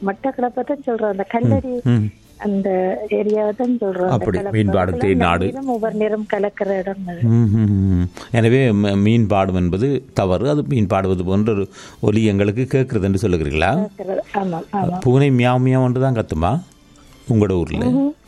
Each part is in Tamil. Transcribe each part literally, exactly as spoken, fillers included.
மட்டக்களப்பை தான் சொல்றோம். அந்த கல்லடி அந்த ஏரியாவை தான் சொல்றோம். அப்படி மீன்பாடும் தேனாடு ஒவ்வொரு நேரம் கலக்கிற இடம். எனவே மீன் பாடும் என்பது தவறு. அது மீன் பாடுவது போன்ற ஒரு ஒலி எங்களுக்கு கேட்கறது என்று சொல்லுகிறீங்களா? பூனை மியாவ் மியாவ் என்று தான் கத்துமா உங்களோட ஊர்ல?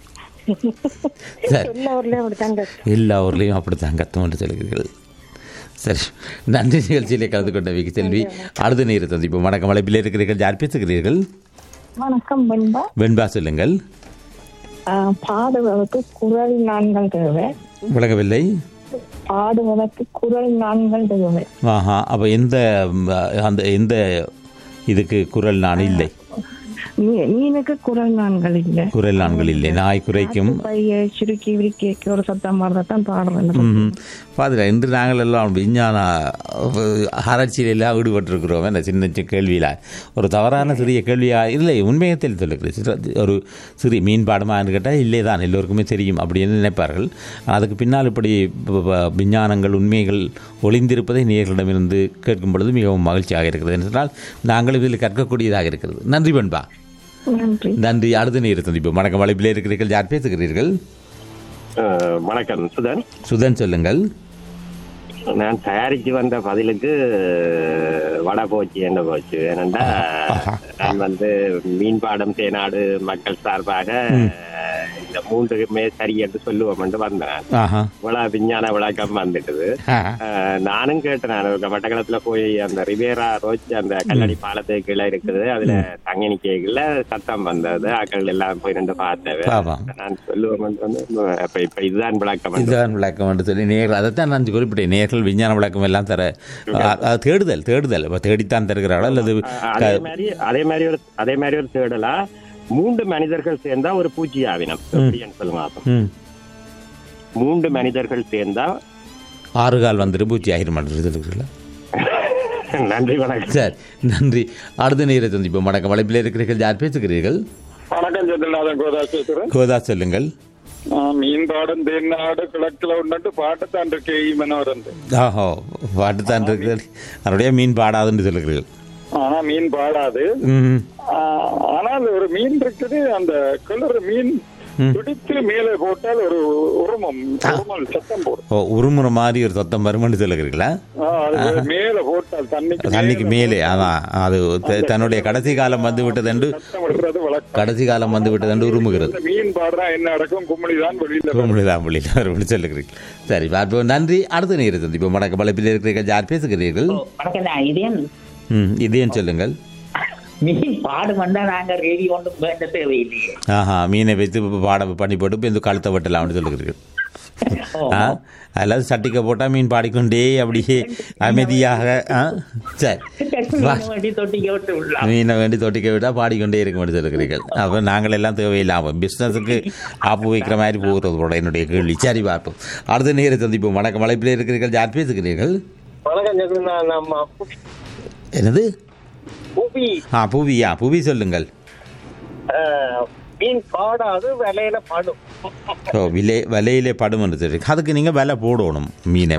எல்லா ஊர்லேயும் அப்படித்தான் கத்தும் என்று சொல்லுகிறீர்கள். சரி, நன்றி. நிகழ்ச்சியிலே கலந்து கொண்ட விக்கி செல்வி. அடுத்த நேரம் சந்திப்போம். வணக்கம். வலைப்பில் இருக்கிறீர்கள். யார் பேசுகிறீர்கள்? வணக்கம் வெண்பா. வெண்பா சொல்லுங்கள். பாடுவதற்கு குரல் நான்கள் தேவை. விளங்கவில்லை. பாடுவதற்கு குரல் நான்கள் தேவை. ஆஹா, அப்போ எந்த அந்த எந்த இதுக்கு குரல் நான் இல்லை? மீனுக்கு குரல் நான்கள் இல்லை. குரல் நான்கள் இல்லை. நாய் குறைக்கும் சுருக்கி விரிக்கி ஒரு சத்தம் மாதிரிதான் பாடுறேன். பாதுகா, இன்று நாங்கள் எல்லாம் விஞ்ஞான ஆராய்ச்சியில் எல்லாம் ஈடுபட்டிருக்கிறோம். என்ன சின்ன சின்ன கேள்வியில் ஒரு தவறான சிறிய கேள்வியாக இல்லை, உண்மையத்தில் சொல்லுகிறேன். ஒரு சிறிய மீன் பாடமான்னு கேட்டால் இல்லை தான், எல்லோருக்குமே தெரியும் அப்படின்னு நினைப்பார்கள். அதுக்கு பின்னால் இப்படி விஞ்ஞானங்கள் உண்மைகள் ஒளிந்திருப்பதை நேர்களிடமிருந்து கேட்கும் பொழுது மிகவும் மகிழ்ச்சியாக இருக்கிறது. என்றால் நாங்கள் இதில் கற்கக்கூடியதாக இருக்கிறது. நன்றி பண்பா. நன்றி. அடுத்த நேரம் சந்திப்போம். வணக்கம். வலைப்பிலே இருக்கிறீர்கள். யார் பேசுகிறீர்கள்? வணக்கம். சுதன். சுதன் சொல்லுங்கள். நான் தயாரிச்சு வந்த பதிலுக்கு வடை போச்சு என்ன போச்சு. ஏனென்றா நான் வந்து மீன்பாடம் தேனாடு மக்கள் சார்பாக இந்த மூன்றுமே சரி என்று சொல்லுவோம் என்று வந்தேன். இவ்வளவு விஞ்ஞான விளக்கம் வந்துட்டுது. நானும் கேட்டேன். மட்டக்களத்துல போய் அந்த ரிவேரா ரோச் அந்த கல்லடி பாலத்துக்கு கீழே இருக்குது, அதுல தங்கனி கேக்குல சத்தம் வந்தது. ஆக்கள் எல்லாம் போய் ரெண்டு பார்த்தேன். நான் சொல்லுவோம் வந்து இப்ப இப்ப இதுதான் விளக்கம் இதுதான் விளக்கம் என்று சொல்லி நேர்கள் அதைத்தான் நான் குறிப்பிட்டேன். நேர்கள் விஞ்ஞான விளக்கம் எல்லாம் தர தேடுதல் தேடுதல் தேடித்தான் தருகிறார்கள். அல்லது அதே மாதிரி அதே மாதிரி ஒரு அதே மாதிரி ஒரு தேடலா மூன்று மனிதர்கள் சேர்ந்தா ஒரு பூச்சி ஆவினம் சொல்லுங்க. மூன்று மனிதர்கள் சேர்ந்தா ஆறு கால் வந்துட்டு பூச்சி ஆயிரம். நன்றி, வணக்கம். சார், நன்றி. அடுத்த நேரை சந்திப்போம். வணக்கம். வலைப்பில் இருக்கிறீர்கள். யார் பேசுகிறீர்கள்? வணக்கம். ஜெகநாதன் கோதாஸ் பேசுகிறேன். கோதாஸ் சொல்லுங்கள். மீன் பாடம் தேனாடு கிழக்குல உண்டு பாட்டுத்தான் இருக்கு. ஆஹோ, பாட்டுத்தான் இருக்கு. அதனுடைய மீன் பாடாதுன்னு சொல்லுகிறீர்கள். ஆனா மீன் பாடாது. ஆனால் ஒரு மீன் இருக்குது, அந்த கிளறு மீன் பிடித்து மேலே போட்டால் ஒரு உருமம் உருமல் சத்தம் போடும். உருமுற மாதிரி ஒரு சத்தம் வரும்னு சொல்லுகிறீங்களா? மேலே போட்டால் தண்ணிக்கு தண்ணிக்கு மேலே. அதான் அது தன்னுடைய கடைசி காலம் வந்து விட்டது என்று கடைசி காலம் வந்து விட்டது என்று உருமுகிறது. மீன் பாடுறா என்ன நடக்கும்? கும்மிடிதான் வெளியில கும்மிடிதான் வெளியில சொல்லுகிறீர்கள். சரி, பார்ப்போம். நன்றி. அடுத்த நேரம் சந்திப்போம். வணக்கம். வலைப்பில் இருக்கிறீர்கள். யார் பேசுகிறீர்கள்? இதேன்னு சொல்லுங்கள். மீன் பாடு வந்தா நாங்க ரேடியோ ஒன்றும் வேண்ட தேவையில்லையே. ஆஹா, மீனை வைத்து பாட பண்ணி போட்டு இந்த கழுத்தை வெட்டலாம்னு சொல்லுகிறீர்கள். அதாவது சட்டிக்க போட்டா மீன் பாடிக்கொண்டே அப்படியே அமைதியாக. சரி, மீனை வேண்டி தொட்டிக்க விட்டா பாடிக்கொண்டே இருக்க வேண்டி சொல்லுகிறீர்கள். அப்போ நாங்கள் எல்லாம் தேவையில்லாமல் பிஸ்னஸுக்கு ஆப்பு வைக்கிற மாதிரி போகிறது போட என்னுடைய கேள்வி. சரி, பார்ப்போம். அடுத்த நேரம் சந்திப்போம். வணக்கம். வலைப்பில் இருக்கிறீர்கள். யார் பேசுகிறீர்கள்? என்னது? ஆ, புவியா. புவி சொல்லுங்கள். மீன் பாடாது விலையில படும். ஓ, விலை விலையிலே படும் என்று சொல்லி அதுக்கு நீங்கள் விலை போடணும். மீனை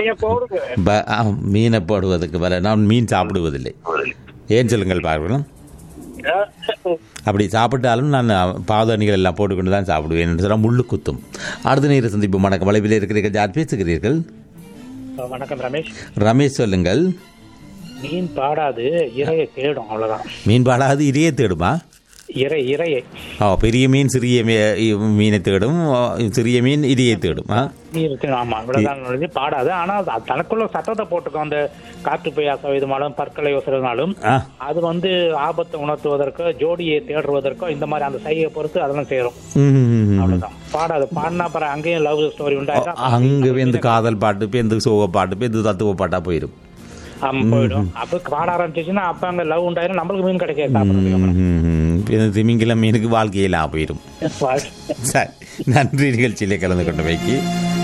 மீனை போடுவதற்கு விலை. நான் மீன் சாப்பிடுவதில்லை. ஏன் சொல்லுங்கள் பார்க்கணும். அப்படி சாப்பிட்டாலும் நான் பாதணிகள் எல்லாம் போட்டுக்கொண்டு தான் சாப்பிடுவேன் என்று சொன்னால் முள்ளு குத்தும். அடுத்த நேரம் சந்திப்பு. வணக்கம். வலைப்பில் இருக்கிறீர்கள். யார் பேசுகிறீர்கள்? வணக்கம். ரமேஷ். ரமேஷ் சொல்லுங்கள். மீன் பாடாது இறையை தேடும். அவ்வளவுதான். மீன் பாடாது இறையை தேடுமா? இறை இறையை. ஓ, பெரிய மீன் சிறிய மீனை தேடும், சிறிய மீன் இறையை தேடும். ஆமா, இவ்வளவுதான். பாடாது. ஆனா தனக்குள்ள சத்தத்தை போட்டுக்கும். அந்த காற்று பெய்யாச விதமாலும் பற்களை யோசனாலும் அது வந்து ஆபத்தை உணர்த்துவதற்கோ ஜோடியை தேடுவதற்கோ இந்த மாதிரி அந்த சையை பொறுத்து அதெல்லாம் சேரும். அவ்வளவுதான். பாடாது. பாடினா பிற அங்கேயும் லவ் ஸ்டோரி உண்டாயிட்டா அங்க வந்து காதல் பாட்டு பேருந்து சோக பாட்டு பேருந்து தத்துவ பாட்டா போயிடும். போயிடும். அப்ப பாட ஆரம்பிச்சுன்னா அப்ப அங்க லவ் உண்டாயிரும். நம்மளுக்கு மீன் கிடைக்காது. திமிங்கிலம் மீனுக்கு வாழ்க்கையில போயிடும். சரி, நன்றி. நிகழ்ச்சியிலே கலந்து கொண்டு வைக்கி.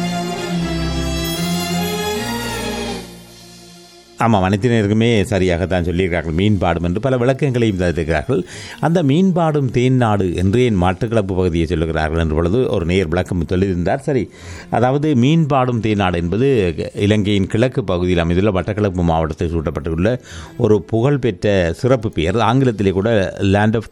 ஆமாம், அனைத்தினருக்குமே சரியாகத்தான் சொல்லியிருக்கிறார்கள். மீன்பாடும் என்று பல விளக்கங்களையும் தருகிறார்கள். அந்த மீன்பாடும் தேன்நாடு என்று என் மட்டக்களப்பு பகுதியை சொல்லுகிறார்கள் என்ற பொழுது ஒரு நேர் விளக்கம் சொல்லியிருந்தார். சரி, அதாவது மீன்பாடும் தேன்நாடு என்பது இலங்கையின் கிழக்கு பகுதியில் அமைந்துள்ள மட்டக்களப்பு மாவட்டத்தில் சூட்டப்பட்டுள்ள ஒரு புகழ்பெற்ற சிறப்பு பெயர். ஆங்கிலத்திலே கூட லேண்ட் ஆஃப்